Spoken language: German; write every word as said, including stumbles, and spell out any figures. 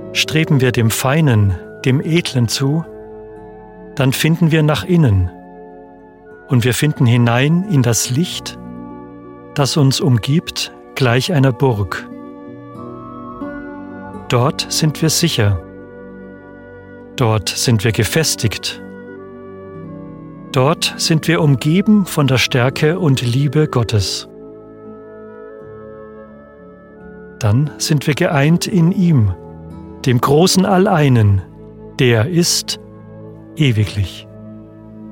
Streben wir dem Feinen, dem Edlen zu, dann finden wir nach innen und wir finden hinein in das Licht, das uns umgibt, gleich einer Burg. Dort sind wir sicher. Dort sind wir gefestigt. Dort sind wir umgeben von der Stärke und Liebe Gottes. Dann sind wir geeint in ihm, dem großen Alleinen, der ist ewiglich.